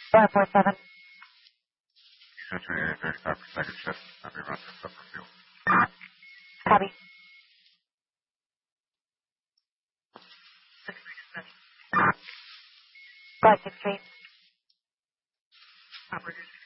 447. Century 35 per second shift. Let me run this up for fuel. Copy. 563. Operators